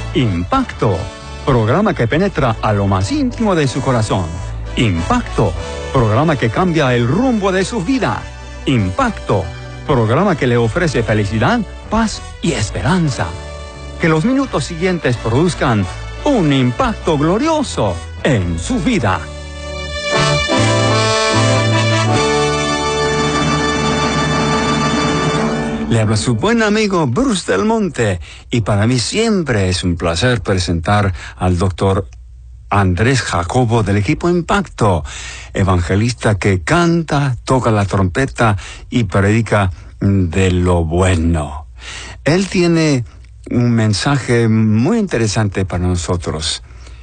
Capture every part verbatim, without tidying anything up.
Impacto, programa que penetra a lo más íntimo de su corazón. Impacto, programa que cambia el rumbo de su vida. Impacto, programa que le ofrece felicidad, paz y esperanza. Que los minutos siguientes produzcan un impacto glorioso en su vida. Le habla su buen amigo Bruce Del Monte, y para mí siempre es un placer presentar al doctor Andrés Jacobo del equipo Impacto, evangelista que canta, toca la trompeta y predica de lo bueno. Él tiene un mensaje muy interesante para nosotros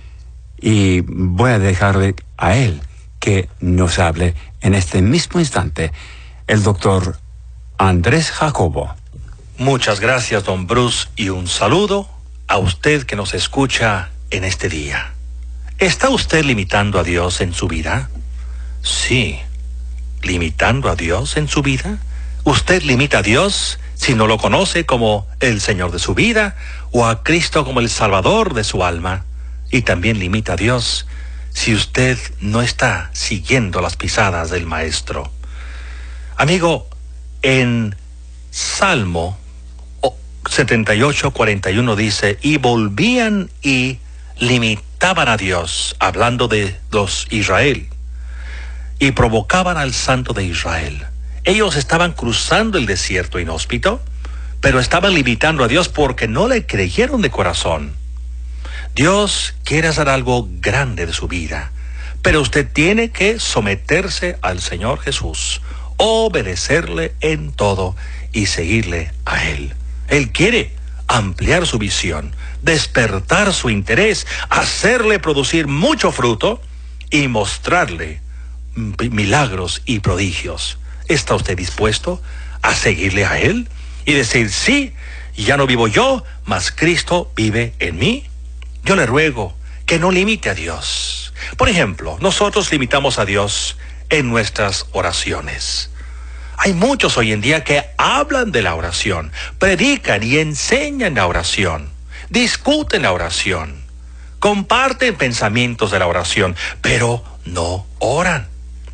y voy a dejarle a él que nos hable en este mismo instante, el doctor Andrés Jacobo. Muchas gracias, don Bruce, y un saludo a usted que nos escucha en este día. ¿Está usted limitando a Dios en su vida? Sí, limitando a Dios en su vida. ¿Usted limita a Dios si no lo conoce como el Señor de su vida o a Cristo como el Salvador de su alma? Y también limita a Dios si usted no está siguiendo las pisadas del Maestro. Amigo, en Salmo setenta y ocho, cuarenta y uno dice, y volvían y limitaban a Dios, hablando de los Israel, y provocaban al Santo de Israel. Ellos estaban cruzando el desierto inhóspito, pero estaban limitando a Dios porque no le creyeron de corazón. Dios quiere hacer algo grande de su vida, pero usted tiene que someterse al Señor Jesús, obedecerle en todo y seguirle a Él. Él quiere ampliar su visión, despertar su interés, hacerle producir mucho fruto y mostrarle milagros y prodigios. ¿Está usted dispuesto a seguirle a Él y decir, sí, ya no vivo yo, mas Cristo vive en mí? Yo le ruego que no limite a Dios. Por ejemplo, nosotros limitamos a Dios en nuestras oraciones. Hay muchos hoy en día que hablan de la oración, predican y enseñan la oración, discuten la oración, comparten pensamientos de la oración, pero no oran.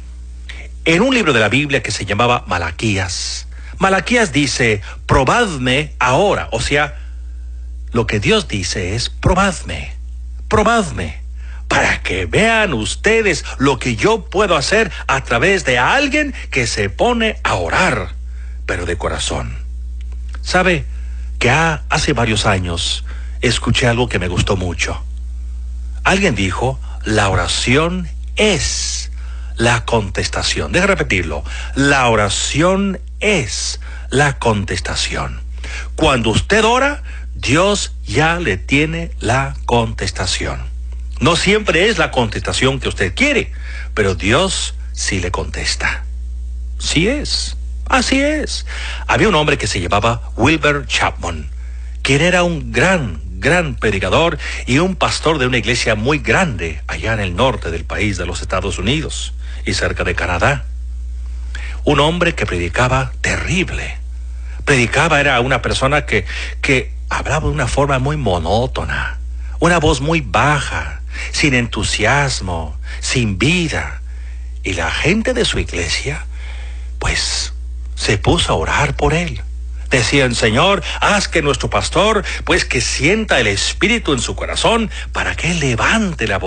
En un libro de la Biblia que se llamaba Malaquías, Malaquías dice, probadme ahora. O sea, lo que Dios dice es, probadme, probadme, para que vean ustedes lo que yo puedo hacer a través de alguien que se pone a orar, pero de corazón. ¿Sabe que ha, hace varios años escuché algo que me gustó mucho? Alguien dijo, la oración es la contestación. Deja repetirlo, la oración es la contestación. Cuando usted ora, Dios ya le tiene la contestación. No siempre es la contestación que usted quiere, pero Dios sí le contesta. Sí es, así es. Había un hombre que se llamaba Wilbur Chapman, quien era un gran, gran predicador y un pastor de una iglesia muy grande allá en el norte del país de los Estados Unidos y cerca de Canadá. Un hombre que predicaba terrible. Predicaba, era una persona que, que hablaba de una forma muy monótona, una voz muy baja, sin entusiasmo, sin vida. Y la gente de su iglesia, pues, se puso a orar por él. Decían, Señor, haz que nuestro pastor, pues, que sienta el Espíritu en su corazón para que él levante la voz